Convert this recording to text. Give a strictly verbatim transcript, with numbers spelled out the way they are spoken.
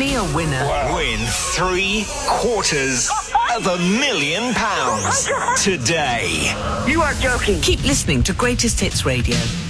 me a winner. Wow. Win three quarters of a million pounds today. You are joking. Keep listening to Greatest Hits Radio.